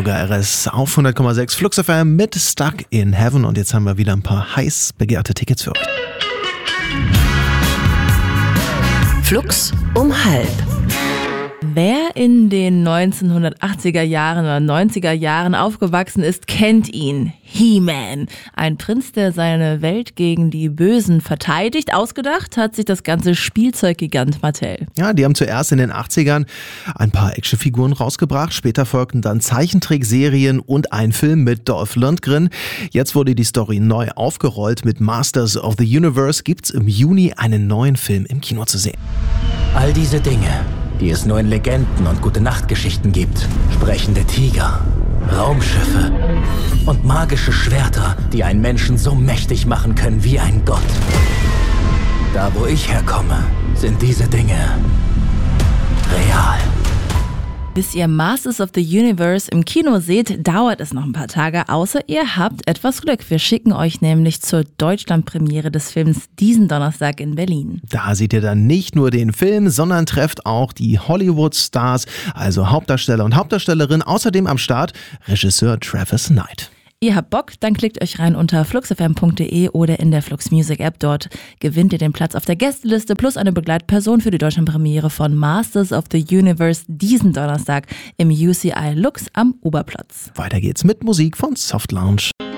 Yoga RS auf 100,6 Flux FM mit Stuck in Heaven. Und jetzt haben wir wieder ein paar heiß begehrte Tickets für euch. Flux um halb. Wer in den 1980er Jahren oder 90er Jahren aufgewachsen ist, kennt ihn. He-Man. Ein Prinz, der seine Welt gegen die Bösen verteidigt. Ausgedacht hat sich das ganze Spielzeuggigant Mattel. Ja, die haben zuerst in den 80ern ein paar Actionfiguren rausgebracht. Später folgten dann Zeichentrickserien und ein Film mit Dolph Lundgren. Jetzt wurde die Story neu aufgerollt. Mit Masters of the Universe gibt's im Juni einen neuen Film im Kino zu sehen. All diese Dinge, die es nur in Legenden und Gute-Nacht-Geschichten gibt. Sprechende Tiger, Raumschiffe und magische Schwerter, die einen Menschen so mächtig machen können wie ein Gott. Da, wo ich herkomme, sind diese Dinge real. Bis ihr Masters of the Universe im Kino seht, dauert es noch ein paar Tage, außer ihr habt etwas Glück. Wir schicken euch nämlich zur Deutschlandpremiere des Films diesen Donnerstag in Berlin. Da seht ihr dann nicht nur den Film, sondern trefft auch die Hollywood-Stars, also Hauptdarsteller und Hauptdarstellerin. Außerdem am Start Regisseur Travis Knight. Ihr habt Bock? Dann klickt euch rein unter fluxfm.de oder in der Flux Music App. Dort gewinnt ihr den Platz auf der Gästeliste plus eine Begleitperson für die Deutschlandpremiere von Masters of the Universe diesen Donnerstag im UCI Lux am Oberplatz. Weiter geht's mit Musik von Soft Lounge.